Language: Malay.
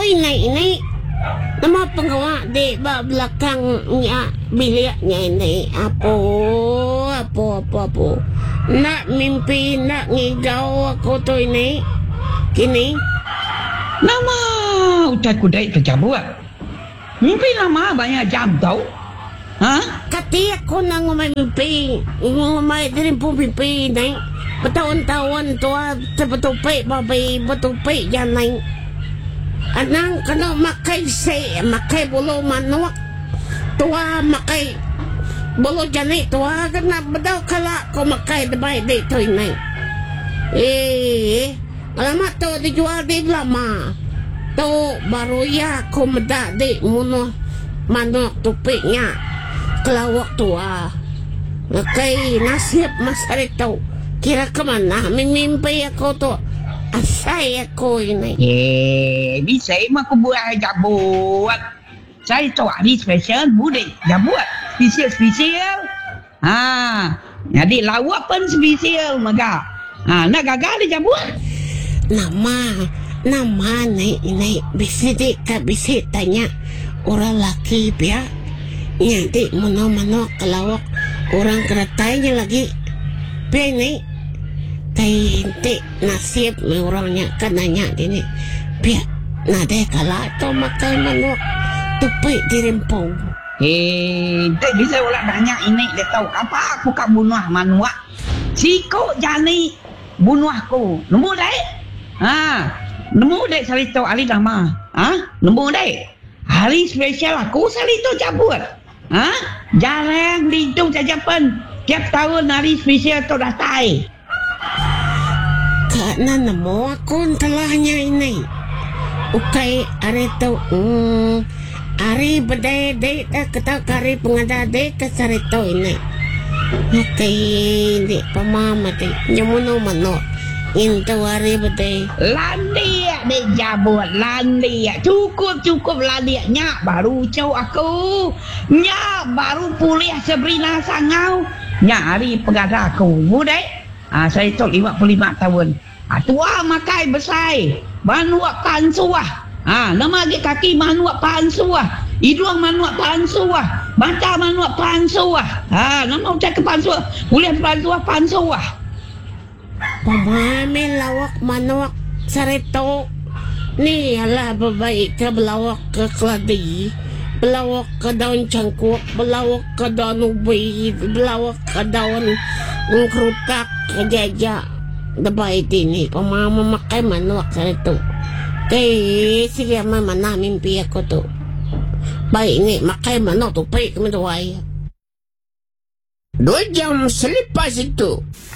ini nama penggawa di belakangnya biliknya ini apa nak mimpi nak ngigau aku tuh ini kini nama ucap kudai tercabuat mimpi lama banyak jam tau kati ako na ngumay din po mimpi ini bertahun-tahun tua terbetupi babi betupi janay anang kano makai bulu manok tua makai bulu janay tua kena bedaw kala ko makai dabay dito inay alamat to dijual di lama to baru ya ko meda di muno manok tupinya kelawak tua makai nasib masarito kira kemana mimpi aku tuh asai aku ini bisa mah aku buat jabuat saya tahu hari spesial bude jabuat spesial jadi lawak pun spesial maka nak gagal dia jabuat nama ini bisa tanya orang laki dia nyati mana kelawak orang keretanya lagi dia ini Tainti nasib may orangnya kananya dini pia nade kala to makai manok tupi dirimpong tak bisa ulah banyak ini dia tahu apa aku kak bunuh manuak siko jani bunuh aku nemu dek nemu dek salito ali lama nemu dek hari spesial aku salito cabut jarang dihitung saja pun tiap tahun hari spesial tu dah tai na namo ako talahnya ini okay ari to ari badai kata kari pengadade kasarito ini okay di pamamati nyamuno mano into ari badai landia de jabut landia cukup landia nyak baru cau aku nyak baru pulih Sabrina sangau nyak hari pegada aku budai saya tu 55 tahun tua makai besai manuak pansuah nama lagi kaki manuak pansuah hidung manuak pansuah mata manuak pansuah nama ucap ke pansuah boleh pansuah pamami lawak manuak sarito ni ala babaik ke belawak ke keladi belawak ke daun cangkuk belawak ke daun ubi belawak ke daun kerutak ke jajak dabay din pamamamakay manwak sa ito kay sige mama mimpi ako to bay ini makay manok to pay kami tuway 2 jam selipas itu